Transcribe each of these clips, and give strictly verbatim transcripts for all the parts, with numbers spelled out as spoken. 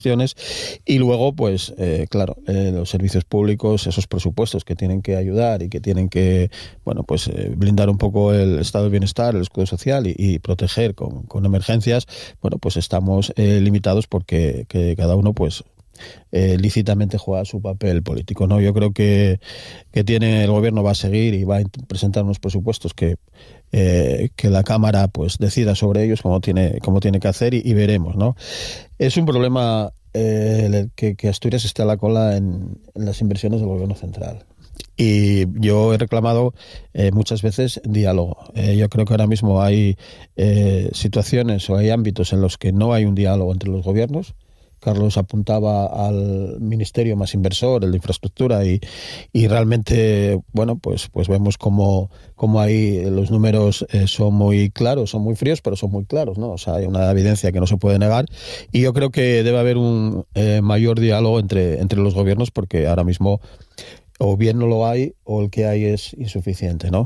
y luego, pues, eh, claro, eh, los servicios públicos, esos presupuestos que tienen que ayudar y que tienen que, bueno, pues eh, blindar un poco el estado de bienestar, el escudo social y, y proteger con, con emergencias, bueno, pues estamos eh, limitados porque que cada uno, pues, Eh, lícitamente juega su papel político, ¿no? Yo creo que, que tiene el gobierno va a seguir y va a presentar unos presupuestos que eh, que la Cámara pues decida sobre ellos como tiene como tiene que hacer y, y veremos, ¿no? Es un problema eh, que, que Asturias esté a la cola en, en las inversiones del gobierno central. Y yo he reclamado eh, muchas veces diálogo. Eh, yo creo que ahora mismo hay eh, situaciones o hay ámbitos en los que no hay un diálogo entre los gobiernos. Carlos apuntaba al ministerio más inversor, el de infraestructura, y, y realmente, bueno, pues, pues vemos como, como ahí los números eh, son muy claros, son muy fríos, pero son muy claros, ¿no? O sea, hay una evidencia que no se puede negar, y yo creo que debe haber un eh, mayor diálogo entre, entre los gobiernos, porque ahora mismo o bien no lo hay o el que hay es insuficiente, ¿no?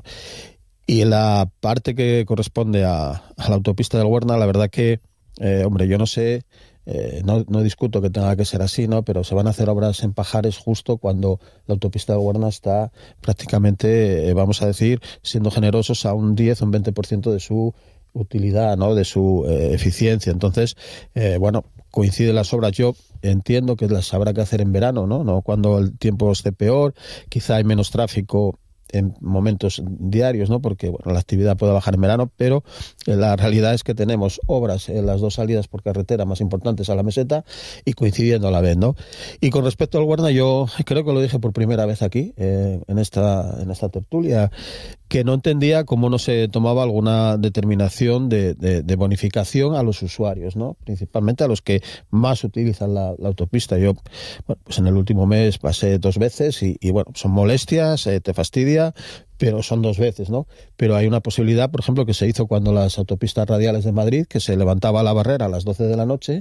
Y la parte que corresponde a, a la autopista del Huerna, la verdad que, eh, hombre, yo no sé... Eh, no, no discuto que tenga que ser así, ¿no? Pero se van a hacer obras en Pajares justo cuando la autopista de Huerna está prácticamente, eh, vamos a decir, siendo generosos a un diez o un veinte por ciento de su utilidad, ¿no? De su eh, eficiencia. Entonces, eh, bueno, coinciden las obras. Yo entiendo que las habrá que hacer en verano, ¿no? No cuando el tiempo esté peor, quizá hay menos tráfico en momentos diarios, ¿no? Porque bueno, la actividad puede bajar en verano, pero la realidad es que tenemos obras en las dos salidas por carretera más importantes a la meseta y coincidiendo a la vez, ¿no? Y con respecto al Huerna, yo creo que lo dije por primera vez aquí, eh, en esta en esta tertulia, que no entendía cómo no se tomaba alguna determinación de, de, de bonificación a los usuarios, ¿no? Principalmente a los que más utilizan la, la autopista. Yo, bueno, pues en el último mes pasé dos veces y, y bueno, son molestias, eh, te fastidia, pero son dos veces, ¿no? Pero hay una posibilidad, por ejemplo, que se hizo cuando las autopistas radiales de Madrid, que se levantaba la barrera a las doce de la noche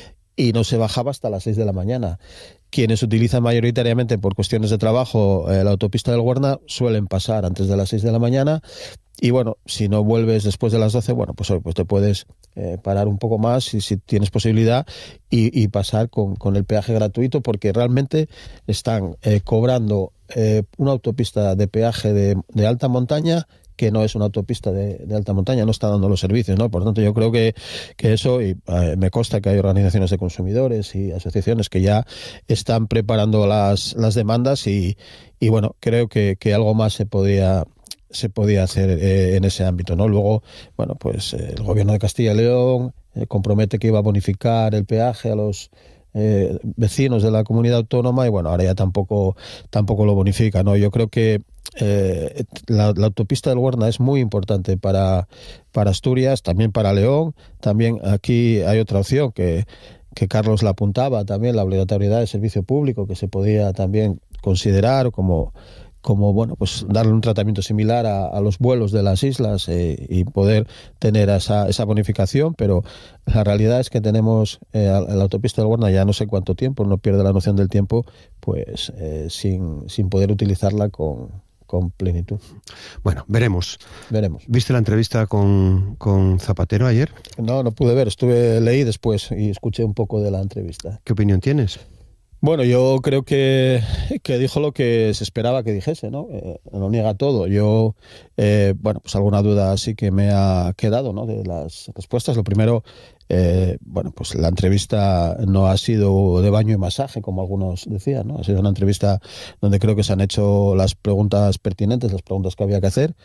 y no se bajaba hasta las seis de la mañana. Quienes utilizan mayoritariamente por cuestiones de trabajo eh, la autopista del Huerna suelen pasar antes de las seis de la mañana y bueno, si no vuelves después de las doce, bueno, pues, pues te puedes eh, parar un poco más si, si tienes posibilidad y, y pasar con, con el peaje gratuito, porque realmente están eh, cobrando eh, una autopista de peaje de, de alta montaña que no es una autopista de, de alta montaña, no está dando los servicios, ¿no? Por lo tanto, yo creo que, que eso, y eh, me consta que hay organizaciones de consumidores y asociaciones que ya están preparando las, las demandas y, y bueno, creo que, que algo más se podía se podía hacer eh, en ese ámbito, ¿no? Luego, bueno, pues eh, el gobierno de Castilla y León eh, compromete que iba a bonificar el peaje a los eh, vecinos de la comunidad autónoma y bueno, ahora ya tampoco tampoco lo bonifica, ¿no? Yo creo que Eh, la, la autopista del Huerna es muy importante para, para Asturias, también para León. También aquí hay otra opción que, que Carlos la apuntaba, también la obligatoriedad de servicio público, que se podía también considerar como, como bueno, pues darle un tratamiento similar a, a los vuelos de las islas eh, y poder tener esa, esa bonificación, pero la realidad es que tenemos eh, la autopista del Huerna ya no sé cuánto tiempo, uno pierde la noción del tiempo, pues eh, sin, sin poder utilizarla con con plenitud. Bueno, veremos. Veremos. ¿Viste la entrevista con, con Zapatero ayer? No, no pude ver. Estuve, leí después y escuché un poco de la entrevista. ¿Qué opinión tienes? Bueno, yo creo que, que dijo lo que se esperaba que dijese, ¿no? Eh, lo niega todo. Yo, eh, bueno, pues alguna duda sí que me ha quedado, ¿no? De las respuestas. Lo primero, eh, bueno, pues la entrevista no ha sido de baño y masaje, como algunos decían, ¿no? Ha sido una entrevista donde creo que se han hecho las preguntas pertinentes, las preguntas que había que hacer.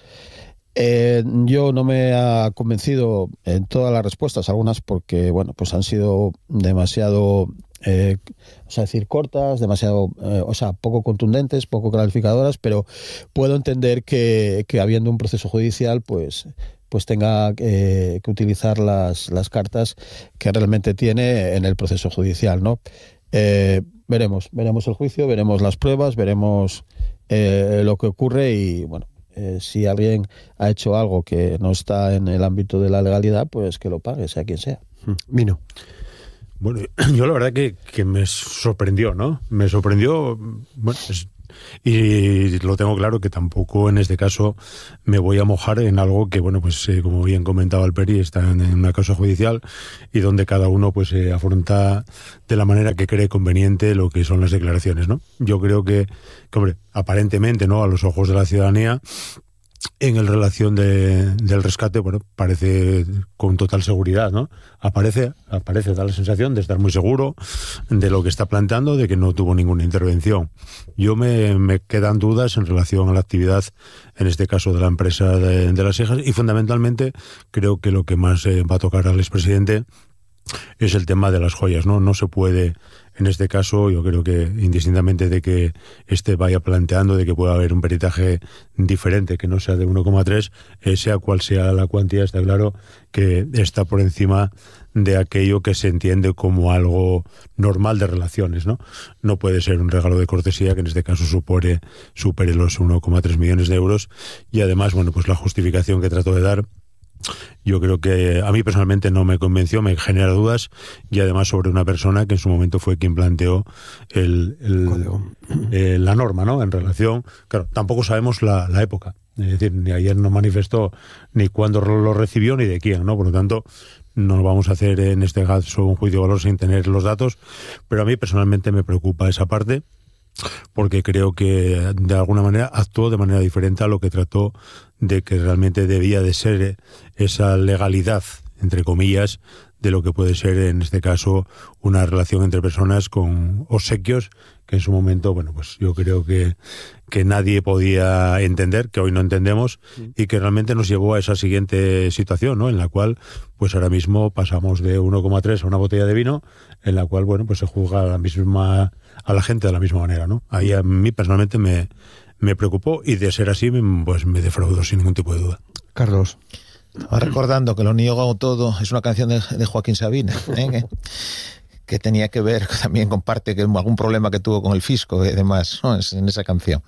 Eh, yo no me ha convencido en todas las respuestas, algunas porque, bueno, pues han sido demasiado... Eh, o sea, decir cortas, demasiado, eh, o sea, poco contundentes, poco clarificadoras, pero puedo entender que, que habiendo un proceso judicial, pues, pues tenga eh, que utilizar las, las cartas que realmente tiene en el proceso judicial, ¿no? Eh, veremos, veremos el juicio, veremos las pruebas, veremos eh, lo que ocurre y, bueno, eh, si alguien ha hecho algo que no está en el ámbito de la legalidad, pues que lo pague, sea quien sea. Mino. Bueno, yo la verdad que, que me sorprendió, ¿no? Me sorprendió, bueno, es, y lo tengo claro que tampoco en este caso me voy a mojar en algo que, bueno, pues eh, como bien comentaba el Peri, está en, en una causa judicial y donde cada uno pues eh, afronta de la manera que cree conveniente lo que son las declaraciones, ¿no? Yo creo que, que hombre, aparentemente, ¿no?, a los ojos de la ciudadanía, en el relación de, del rescate, bueno, parece con total seguridad, ¿no? Aparece, aparece, da la sensación de estar muy seguro de lo que está planteando, de que no tuvo ninguna intervención. Yo me, me quedan dudas en relación a la actividad, en este caso de la empresa de, de Las Hijas, y fundamentalmente creo que lo que más eh, va a tocar al expresidente es el tema de las joyas, ¿no? No se puede, en este caso, yo creo que indistintamente de que este vaya planteando de que pueda haber un peritaje diferente, que no sea de uno coma tres, eh, sea cual sea la cuantía, está claro que está por encima de aquello que se entiende como algo normal de relaciones, ¿no? No puede ser un regalo de cortesía que en este caso supere, supere los uno coma tres millones de euros, y además, bueno, pues la justificación que trato de dar, yo creo que a mí personalmente no me convenció, me genera dudas, y además sobre una persona que en su momento fue quien planteó el, el, eh, la norma, ¿no? En relación, claro, tampoco sabemos la, la época, es decir, ni ayer nos manifestó ni cuándo lo recibió ni de quién, ¿no? Por lo tanto, no vamos a hacer en este caso un juicio de valor sin tener los datos, pero a mí personalmente me preocupa esa parte, porque creo que de alguna manera actuó de manera diferente a lo que trató de que realmente debía de ser esa legalidad, entre comillas, de lo que puede ser en este caso una relación entre personas con obsequios que en su momento, bueno, pues yo creo que, que nadie podía entender, que hoy no entendemos, y que realmente nos llevó a esa siguiente situación, ¿no? En la cual, pues ahora mismo pasamos de uno coma tres a una botella de vino, en la cual, bueno, pues se juzga a la misma, a la gente de la misma manera, ¿no? Ahí a mí personalmente me, me preocupó, y de ser así, pues me defraudó sin ningún tipo de duda. Carlos. Estaba recordando que Lo niego todo es una canción de, de Joaquín Sabina, ¿eh? que, que tenía que ver también con parte que algún problema que tuvo con el fisco y demás, ¿no? En esa canción.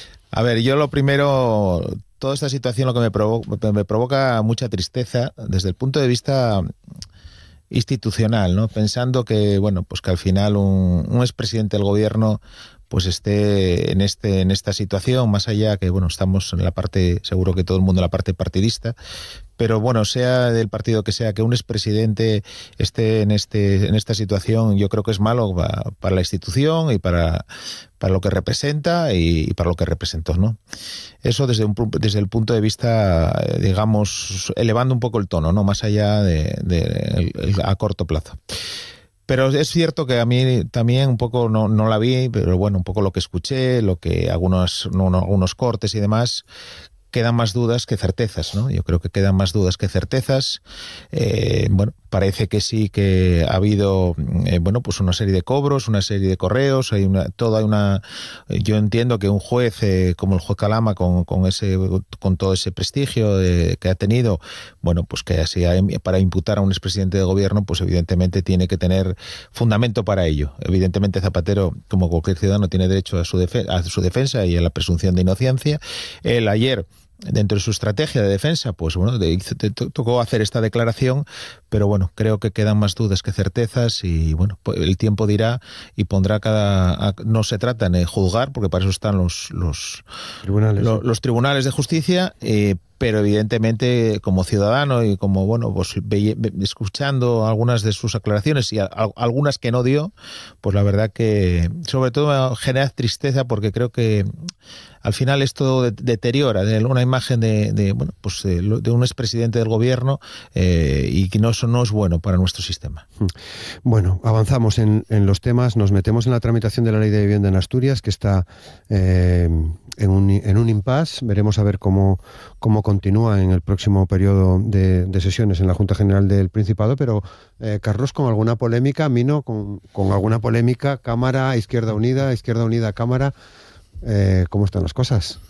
A ver, yo lo primero, toda esta situación lo que me provoca, me provoca mucha tristeza desde el punto de vista institucional, ¿no? Pensando que, bueno, pues que al final un, un expresidente del gobierno pues esté en este en esta situación, más allá que, bueno, estamos en la parte, seguro que todo el mundo en la parte partidista, pero bueno, sea del partido que sea, que un expresidente esté en este en esta situación, yo creo que es malo para, para la institución y para, para lo que representa y, y para lo que representó, ¿no? Eso desde un desde el punto de vista, digamos, elevando un poco el tono, ¿no? Más allá de, de, de a corto plazo. Pero es cierto que a mí también un poco no, no la vi, pero bueno, un poco lo que escuché, lo que algunos, no, no, algunos cortes y demás, quedan más dudas que certezas, ¿no? Yo creo que quedan más dudas que certezas. Eh, bueno, parece que sí que ha habido, eh, bueno, pues una serie de cobros, una serie de correos, hay una, toda una, yo entiendo que un juez eh, como el juez Calama, con, con ese, con todo ese prestigio de, que ha tenido, bueno, pues que así para imputar a un expresidente de gobierno, pues evidentemente tiene que tener fundamento para ello. Evidentemente Zapatero, como cualquier ciudadano, tiene derecho a su, defe- a su defensa y a la presunción de inocencia. Él ayer, dentro de su estrategia de defensa, pues bueno, de, de, tocó hacer esta declaración, pero bueno, creo que quedan más dudas que certezas y bueno, pues el tiempo dirá y pondrá cada... No se trata de juzgar, porque para eso están los los tribunales, los, los tribunales de justicia, eh, pero evidentemente como ciudadano y como, bueno, pues ve, ve, escuchando algunas de sus aclaraciones y a, a, algunas que no dio, pues la verdad que sobre todo me genera tristeza, porque creo que al final esto de, deteriora de una imagen de, de bueno, pues de, de un expresidente del gobierno eh, y que no, eso no es bueno para nuestro sistema. Bueno, avanzamos en, en los temas, nos metemos en la tramitación de la Ley de Vivienda en Asturias, que está eh, en un, en un impasse. Veremos a ver cómo, cómo continúa en el próximo periodo de, de sesiones en la Junta General del Principado, pero eh, Carlos, con alguna polémica, Mino, con, con alguna polémica, Cámara, Izquierda Unida, Izquierda Unida, Cámara, eh, ¿cómo están las cosas?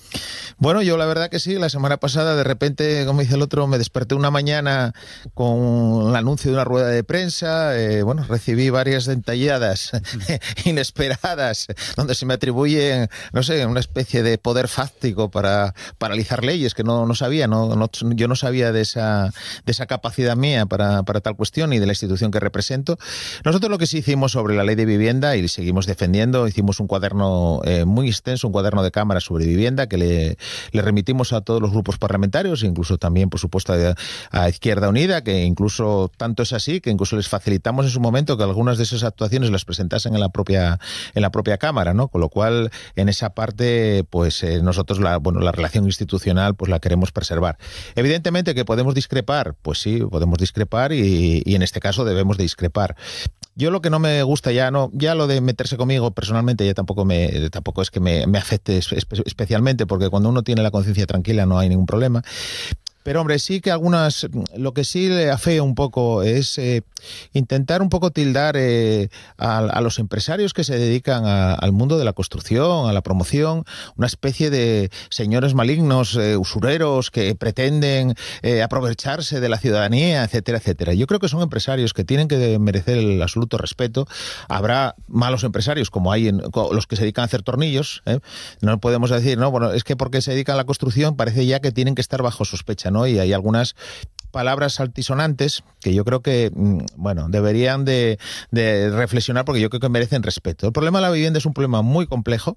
Bueno, yo la verdad que sí, la semana pasada de repente, como dice el otro, me desperté una mañana con el anuncio de una rueda de prensa, eh, bueno, recibí varias dentalladas inesperadas, donde se me atribuye, no sé, una especie de poder fáctico para paralizar leyes, que no, no sabía, no, no, yo no sabía de esa, de esa capacidad mía para, para tal cuestión y de la institución que represento. Nosotros lo que sí hicimos sobre la ley de vivienda, y seguimos defendiendo, hicimos un cuaderno eh, muy extenso, un cuaderno de cámara sobre vivienda, que le Le remitimos a todos los grupos parlamentarios, incluso también, por supuesto, a, a Izquierda Unida, que incluso tanto es así que incluso les facilitamos en su momento que algunas de esas actuaciones las presentasen en la propia en la propia Cámara, ¿no? Con lo cual, en esa parte, pues eh, nosotros la bueno la relación institucional pues la queremos preservar. Evidentemente que podemos discrepar, pues sí, podemos discrepar y, y en este caso debemos de discrepar. Yo lo que no me gusta ya, no, ya lo de meterse conmigo personalmente ya tampoco me, tampoco es que me, me afecte espe- especialmente, porque cuando uno tiene la conciencia tranquila no hay ningún problema. Pero hombre, sí que algunas, lo que sí le afeo un poco es eh, intentar un poco tildar eh, a, a los empresarios que se dedican a, al mundo de la construcción, a la promoción, una especie de señores malignos, eh, usureros que pretenden eh, aprovecharse de la ciudadanía, etcétera, etcétera. Yo creo que son empresarios que tienen que merecer el absoluto respeto. Habrá malos empresarios como hay en, los que se dedican a hacer tornillos, ¿eh? No podemos decir, no, bueno, es que porque se dedican a la construcción parece ya que tienen que estar bajo sospecha, ¿no? Y hay algunas palabras altisonantes que yo creo que, bueno, deberían de, de reflexionar, porque yo creo que merecen respeto. El problema de la vivienda es un problema muy complejo.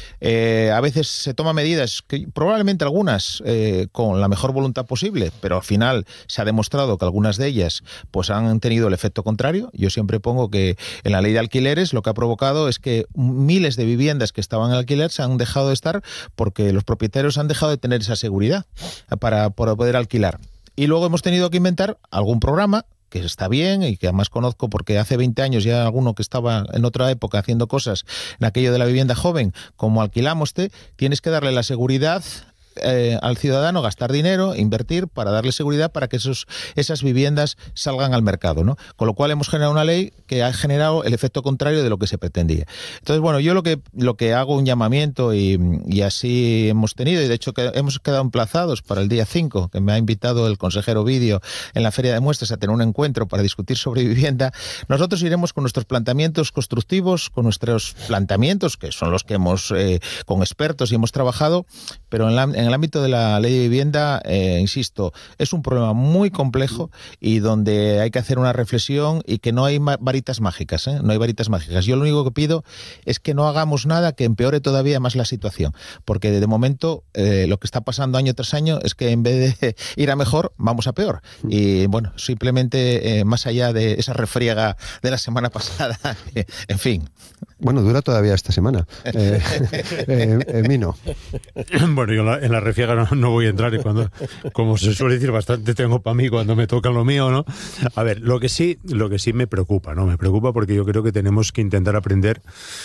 Eh, a veces se toman medidas, que probablemente algunas eh, con la mejor voluntad posible, pero al final se ha demostrado que algunas de ellas pues han tenido el efecto contrario. Yo siempre pongo que en la ley de alquileres lo que ha provocado es que miles de viviendas que estaban en alquiler se han dejado de estar porque los propietarios han dejado de tener esa seguridad para, para poder alquilar. Y luego hemos tenido que inventar algún programa que está bien y que además conozco porque hace veinte años ya alguno que estaba en otra época haciendo cosas en aquello de la vivienda joven, como Alquilamoste, tienes que darle la seguridad eh, al ciudadano, gastar dinero, invertir para darle seguridad para que esos, esas viviendas salgan al mercado, ¿no? Con lo cual hemos generado una ley que ha generado el efecto contrario de lo que se pretendía. Entonces, bueno, yo lo que lo que hago un llamamiento y, y así hemos tenido, y de hecho que hemos quedado emplazados para el día cinco, que me ha invitado el consejero Vídeo en la Feria de Muestras a tener un encuentro para discutir sobre vivienda. Nosotros iremos con nuestros planteamientos constructivos, con nuestros planteamientos, que son los que hemos, eh, con expertos y hemos trabajado, pero en, la, en el ámbito de la ley de vivienda, eh, insisto, es un problema muy complejo y donde hay que hacer una reflexión y que no hay varitas mágicas, ¿eh? No hay varitas mágicas. Yo lo único que pido es que no hagamos nada que empeore todavía más la situación, porque de momento eh, lo que está pasando año tras año es que en vez de ir a mejor, vamos a peor. Y bueno, simplemente eh, más allá de esa refriega de la semana pasada, eh, en fin. Bueno, dura todavía esta semana. Eh, eh, eh, Mino. Bueno, yo en la, en la refiega no, no voy a entrar y cuando, como se suele decir, bastante tengo para mí cuando me toca lo mío, ¿no? A ver, lo que sí, lo que sí me preocupa, ¿no? Me preocupa porque yo creo que tenemos que intentar aprender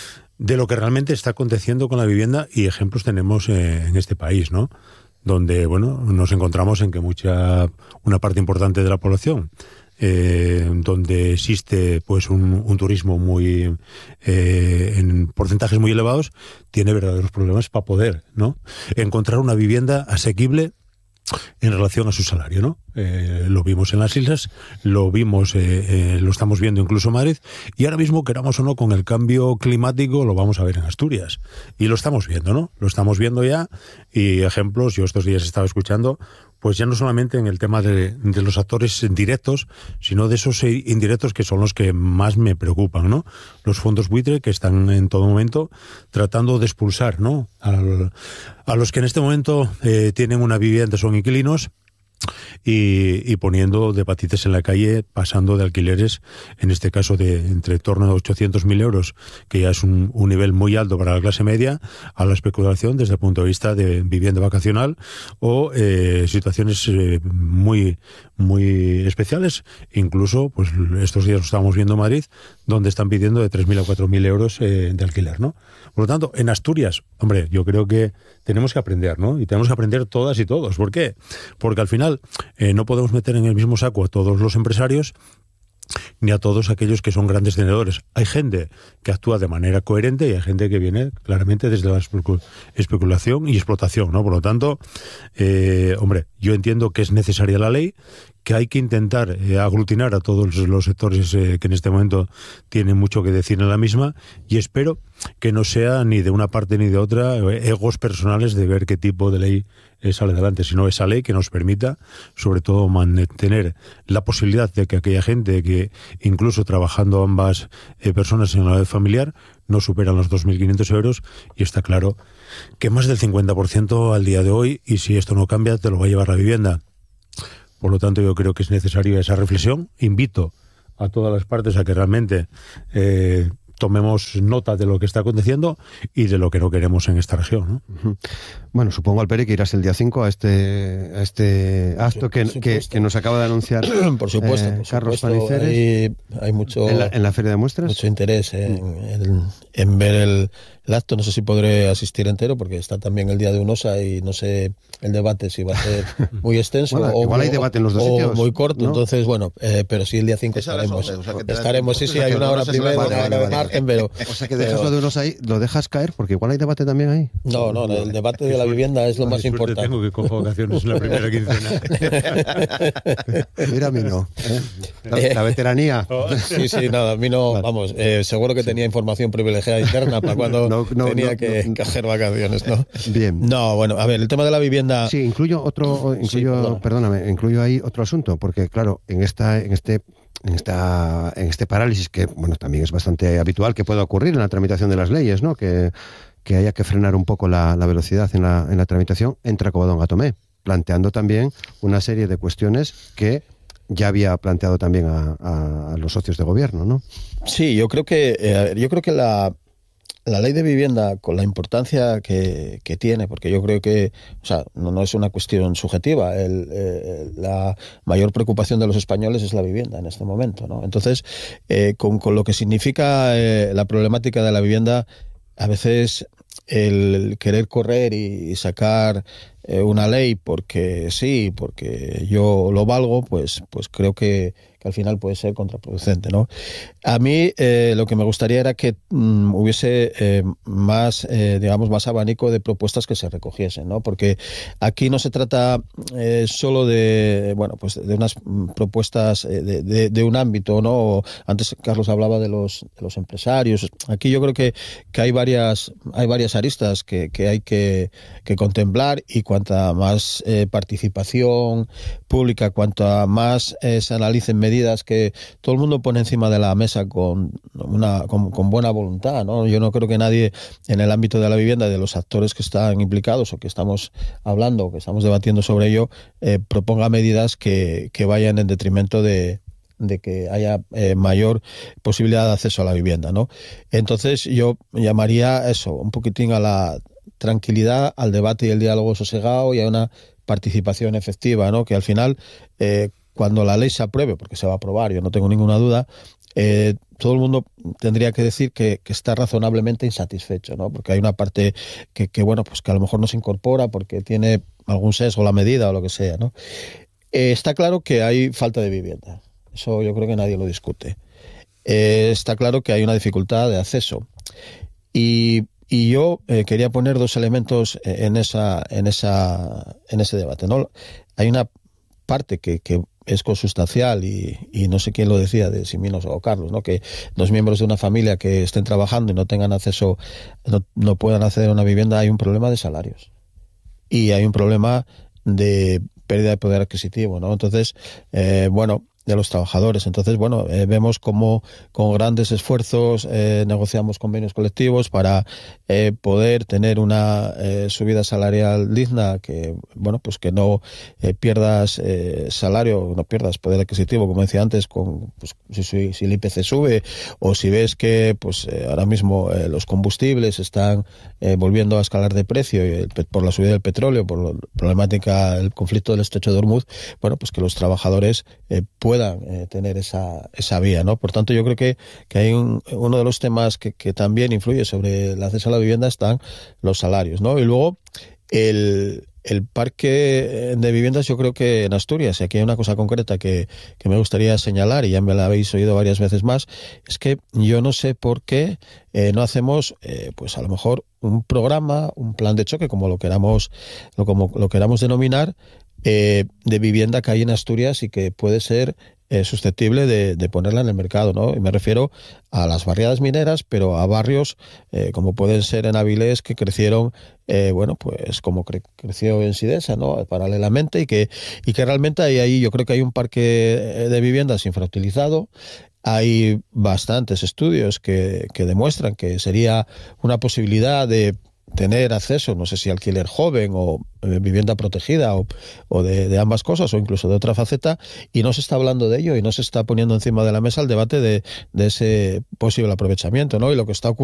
de lo que realmente está aconteciendo con la vivienda, y ejemplos tenemos eh, en este país, ¿no? Donde, bueno, nos encontramos en que mucha, una parte importante de la población, Eh, donde existe pues un, un turismo muy eh, en porcentajes muy elevados, tiene verdaderos problemas para poder, ¿no?, encontrar una vivienda asequible en relación a su salario, ¿no? Eh, lo vimos en las islas, lo vimos, eh, eh, lo estamos viendo incluso en Madrid, y ahora mismo, queramos o no, con el cambio climático lo vamos a ver en Asturias, y lo estamos viendo, ¿no? Lo estamos viendo ya, y ejemplos, yo estos días he estado escuchando, pues ya no solamente en el tema de, de los actores directos, sino de esos indirectos que son los que más me preocupan, ¿no? Los fondos buitre que están en todo momento tratando de expulsar, ¿no?, Al, a los que en este momento eh, tienen una vivienda, son inquilinos, y, y poniendo de patitas en la calle, pasando de alquileres, en este caso de entre torno a ochocientos mil euros, que ya es un, un nivel muy alto para la clase media, a la especulación desde el punto de vista de vivienda vacacional o eh, situaciones eh, muy muy especiales. Incluso, pues estos días lo estamos viendo en Madrid, donde están pidiendo de tres mil a cuatro mil euros eh, de alquiler, ¿no? Por lo tanto, en Asturias, hombre, yo creo que tenemos que aprender, ¿no? Y tenemos que aprender todas y todos. ¿Por qué? Porque al final eh, no podemos meter en el mismo saco a todos los empresarios, ni a todos aquellos que son grandes tenedores. Hay gente que actúa de manera coherente y hay gente que viene claramente desde la especulación y explotación, ¿no? Por lo tanto, eh, hombre, yo entiendo que es necesaria la ley, que hay que intentar eh, aglutinar a todos los sectores eh, que en este momento tienen mucho que decir en la misma, y espero que no sea ni de una parte ni de otra eh, egos personales de ver qué tipo de ley eh, sale adelante, sino esa ley que nos permita, sobre todo, mantener la posibilidad de que aquella gente que, incluso trabajando ambas eh, personas en la red familiar, no superan los dos mil quinientos euros, y está claro que más del cincuenta por ciento al día de hoy, y si esto no cambia, te lo va a llevar la vivienda. Por lo tanto, yo creo que es necesaria esa reflexión. Invito a todas las partes a que realmente eh, tomemos nota de lo que está aconteciendo y de lo que no queremos en esta región, ¿no? Bueno, supongo, Alperi, que irás el día cinco a este, a este acto que, que, que nos acaba de anunciar por supuesto, eh, por Carlos supuesto, Paniceres. Hay, hay mucho, en la, en la Feria de Muestras. Mucho interés en, en, en ver el, el acto. No sé si podré asistir entero, porque está también el día de UNOSA y no sé el debate si va a ser muy extenso bueno, o, igual hay debate en los dos o sitios, muy corto, ¿no? Entonces, bueno, eh, pero sí el día cinco estaremos. once, o sea, que estaremos, sí, sí, hay una hora primero, vale, una hora vale, de vale. margen, pero... O sea, que dejas lo de unos ahí, lo dejas caer, porque igual hay debate también ahí. No, no, el debate de la vivienda es lo más importante. Tengo que cojo vacaciones en la primera quincena. Mira a mí no. ¿eh? La, la veteranía. Sí, sí, nada, a mí no, vale. Vamos, eh, seguro que sí. Tenía información privilegiada interna para cuando no, no, tenía no, que no, coger vacaciones, ¿no? Bien. No, bueno, a ver, el tema de la vivienda... Sí, incluyo otro, incluyo, sí, perdóname, incluyo ahí otro asunto, porque claro, en esta, en este... En, esta, en este parálisis, que bueno, también es bastante habitual que pueda ocurrir en la tramitación de las leyes, ¿no? Que, que haya que frenar un poco la, la velocidad en la, en la tramitación, entra Covadonga a Tomé, planteando también una serie de cuestiones que ya había planteado también a, a, a los socios de gobierno, ¿no? Sí, yo creo que eh, yo creo que la La ley de vivienda, con la importancia que, que tiene, porque yo creo que, o sea, no, no es una cuestión subjetiva, el, eh, la mayor preocupación de los españoles es la vivienda en este momento, ¿no? Entonces, eh, con, con lo que significa eh, la problemática de la vivienda, a veces el querer correr y sacar eh, una ley porque sí, porque yo lo valgo, pues, pues creo que al final puede ser contraproducente, ¿no? A mí eh, lo que me gustaría era que mm, hubiese eh, más, eh, digamos, más abanico de propuestas que se recogiesen, ¿no? Porque aquí no se trata eh, solo de, bueno, pues de unas propuestas eh, de, de, de un ámbito, ¿no? Antes Carlos hablaba de los, de los empresarios. Aquí yo creo que, que hay varias, hay varias aristas que, que hay que, que contemplar, y cuanta más eh, participación pública, cuanta más eh, se analicen medidas que todo el mundo pone encima de la mesa con una con, con buena voluntad, ¿no? Yo no creo que nadie en el ámbito de la vivienda, de los actores que están implicados o que estamos hablando, que estamos debatiendo sobre ello, eh, proponga medidas que, que vayan en detrimento de de que haya eh, mayor posibilidad de acceso a la vivienda, ¿no? Entonces yo llamaría eso, un poquitín a la tranquilidad, al debate y el diálogo sosegado, y a una participación efectiva, ¿no? Que al final, eh, cuando la ley se apruebe, porque se va a aprobar, yo no tengo ninguna duda, eh, todo el mundo tendría que decir que, que está razonablemente insatisfecho, ¿no? Porque hay una parte que, que, bueno, pues que a lo mejor no se incorpora porque tiene algún sesgo la medida o lo que sea, ¿no? Eh, está claro que hay falta de vivienda. Eso yo creo que nadie lo discute. Eh, está claro que hay una dificultad de acceso. Y, y yo eh, quería poner dos elementos en esa, en esa, en ese debate, ¿no? Hay una parte que, que es consustancial, y, y no sé quién lo decía, de Siminos o Carlos, ¿no? Que dos miembros de una familia que estén trabajando y no tengan acceso, no, no puedan acceder a una vivienda. Hay un problema de salarios y hay un problema de pérdida de poder adquisitivo, ¿no? Entonces, eh, bueno, de los trabajadores. Entonces, bueno, eh, vemos cómo con grandes esfuerzos eh, negociamos convenios colectivos para eh, poder tener una eh, subida salarial digna, que, bueno, pues que no eh, pierdas eh, salario, no pierdas poder adquisitivo, como decía antes, con pues, si, si el I P C sube, o si ves que pues eh, ahora mismo eh, los combustibles están eh, volviendo a escalar de precio, y el, por la subida del petróleo, por la problemática, el conflicto del estrecho de Hormuz, bueno, pues que los trabajadores eh, puedan puedan eh, tener esa, esa vía, ¿no? Por tanto, yo creo que, que hay un, uno de los temas que, que también influye sobre el acceso a la vivienda están los salarios, ¿no? Y luego el, el parque de viviendas, yo creo que en Asturias, y aquí hay una cosa concreta que, que me gustaría señalar, y ya me la habéis oído varias veces más, es que yo no sé por qué eh, no hacemos, eh, pues a lo mejor, un programa, un plan de choque, como lo queramos, lo, como lo queramos denominar, eh, de vivienda que hay en Asturias y que puede ser eh, susceptible de, de ponerla en el mercado, ¿no? Y me refiero a las barriadas mineras, pero a barrios eh, como pueden ser en Avilés, que crecieron, eh, bueno, pues como cre creció en Sidesa, ¿no? Paralelamente, y que, y que realmente hay ahí, yo creo que hay un parque de viviendas infrautilizado. Hay bastantes estudios que, que demuestran que sería una posibilidad de tener acceso, no sé si alquiler joven o eh, vivienda protegida o, o de, de ambas cosas, o incluso de otra faceta, y no se está hablando de ello y no se está poniendo encima de la mesa el debate de, de ese posible aprovechamiento, ¿no? Y lo que está ocurriendo